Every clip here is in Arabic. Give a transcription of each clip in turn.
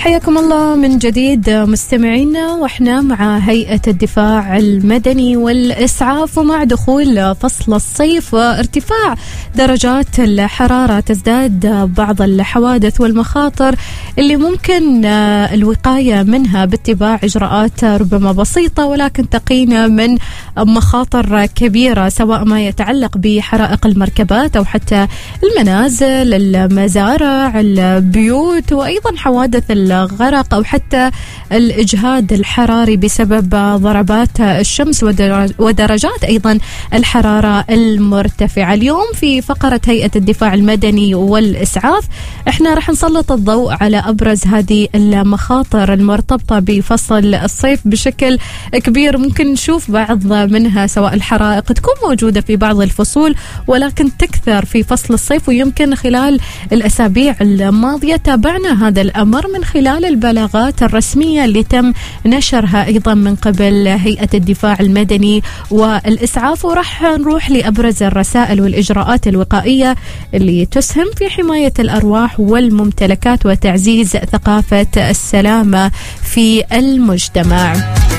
حياكم الله من جديد مستمعينا، واحنا مع هيئة الدفاع المدني والإسعاف. ومع دخول فصل الصيف وارتفاع درجات الحرارة تزداد بعض الحوادث والمخاطر اللي ممكن الوقاية منها باتباع إجراءات ربما بسيطة ولكن تقينا من مخاطر كبيرة، سواء ما يتعلق بحرائق المركبات أو حتى المنازل، المزارع، البيوت، وأيضا حوادث الغرق أو حتى الإجهاد الحراري بسبب ضربات الشمس ودرجات أيضا الحرارة المرتفعة. اليوم في فقرة هيئة الدفاع المدني والإسعاف احنا رح نسلط الضوء على أبرز هذه المخاطر المرتبطة بفصل الصيف بشكل كبير. ممكن نشوف بعض منها، سواء الحرائق تكون موجودة في بعض الفصول ولكن تكثر في فصل الصيف، ويمكن خلال الأسابيع الماضية تابعنا هذا الأمر من خلال البلاغات الرسمية اللي تم نشرها أيضا من قبل هيئة الدفاع المدني والإسعاف. ورح نروح لأبرز الرسائل والإجراءات الوقائية اللي تسهم في حماية الأرواح والممتلكات وتعزيز ثقافة السلامة في المجتمع.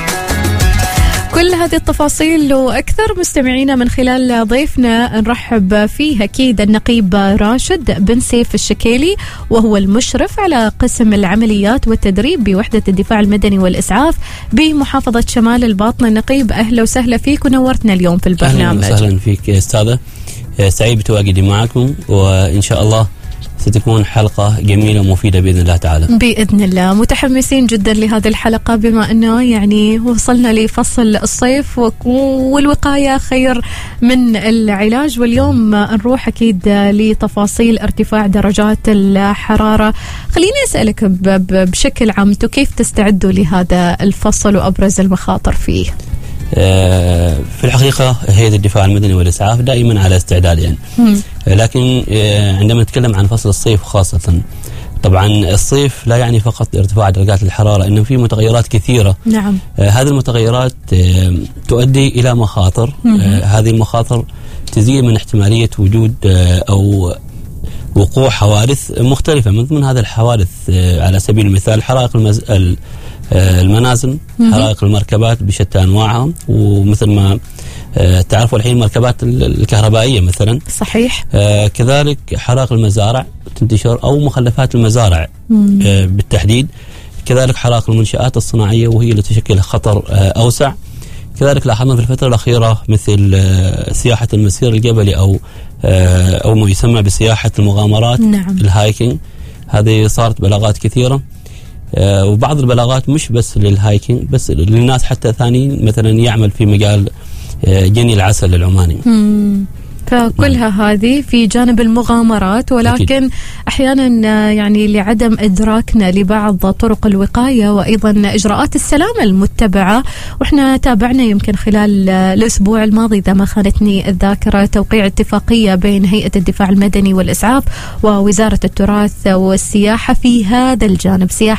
كل هذه التفاصيل وأكثر مستمعينا من خلال ضيفنا نرحب فيه أكيد النقيب راشد بن سيف الشكيلي، وهو المشرف على قسم العمليات والتدريب بوحدة الدفاع المدني والإسعاف بمحافظة شمال الباطنة. نقيب أهلا وسهلا فيك ونورتنا اليوم في البرنامج. أهلا وسهلا فيك أستاذة، سعيد بتواجدي معكم، وإن شاء الله ستكون حلقة جميلة ومفيدة بإذن الله تعالى. بإذن الله متحمسين جدا لهذه الحلقة، بما أنه يعني وصلنا لفصل الصيف والوقاية خير من العلاج. واليوم نروح أكيد لتفاصيل ارتفاع درجات الحرارة. خليني أسألك بشكل عام، كيف تستعدوا لهذا الفصل وأبرز المخاطر فيه؟ في الحقيقة هيئة الدفاع المدني والإسعاف دائما على استعداد يعني. لكن عندما نتكلم عن فصل الصيف خاصة، طبعا الصيف لا يعني فقط ارتفاع درجات الحرارة، إنه في متغيرات كثيرة. نعم. هذه المتغيرات تؤدي إلى مخاطر. هذه المخاطر تزيد من احتمالية وجود أو وقوع حوادث مختلفة. من ضمن هذه الحوادث على سبيل المثال حرائق المنازل، حرائق المركبات بشتى أنواعها، ومثل ما تعرفوا الحين المركبات الكهربائية مثلا. صحيح. كذلك حرائق المزارع تنتشر أو مخلفات المزارع بالتحديد. كذلك حرائق المنشآت الصناعية وهي اللي تشكل خطر أوسع. كذلك لاحظنا في الفترة الأخيرة مثل سياحة المسير الجبلي أو ما يسمى بسياحة المغامرات. نعم. الهايكينج، هذه صارت بلاغات كثيرة، وبعض البلاغات مش بس للهايكينج، بس للناس حتى ثانيين مثلا يعمل في مجال جني العسل العماني. فكلها هذه في جانب المغامرات، ولكن أكيد. أحيانا يعني لعدم إدراكنا لبعض طرق الوقاية وأيضا إجراءات السلامة المتبعة. وإحنا تابعنا يمكن خلال الأسبوع الماضي إذا ما خانتني الذاكرة توقيع اتفاقية بين هيئة الدفاع المدني والإسعاف ووزارة التراث والسياحة في هذا الجانب، سياحة